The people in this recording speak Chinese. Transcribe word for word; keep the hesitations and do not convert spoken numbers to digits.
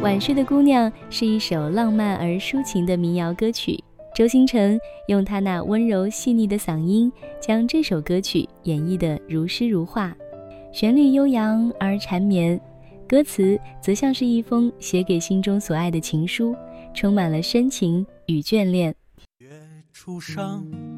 晚睡的姑娘是一首浪漫而抒情的民谣歌曲，周星辰用他那温柔细腻的嗓音将这首歌曲演绎得如诗如画，旋律悠扬而缠绵，歌词则像是一封写给心中所爱的情书，充满了深情与眷恋。 月初上